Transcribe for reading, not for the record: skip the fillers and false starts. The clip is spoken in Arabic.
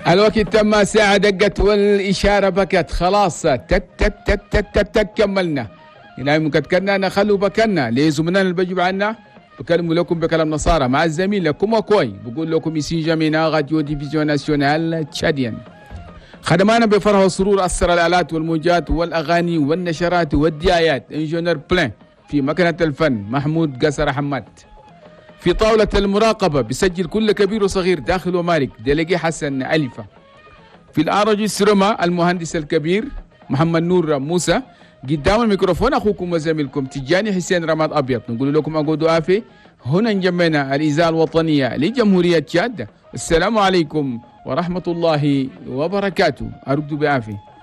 الوقت تم، ساعة دقت والإشارة بكت، خلاص تك تك تك تك تك تك كملنا. هنا مكتكنا نخلوا بكنا لزمنا اللي بجيب عنا بكلم لكم بكلام نصارى مع الزميل لكم كوي بقول لكم يسي جمينا راديو ديفيزيون ناسيونال تشاديان. خدمانا بفرح وسرور أثر الآلات والموجات والأغاني والنشرات والدعايات انجونر بلان في مكنة الفن محمود قصر حماد. في طاولة المراقبة بسجل كل كبير وصغير داخل ومالك ديليجي حسن ألفة. في الأرج السرما المهندس الكبير محمد نور موسى. قدام الميكروفون أخوكم وزميلكم تجاني حسين رماد أبيض. نقول لكم أقودوا آفي هنا نجمعنا الإذاعة الوطنية لجمهورية تشاد. السلام عليكم ورحمة الله وبركاته. أرجو بعافية.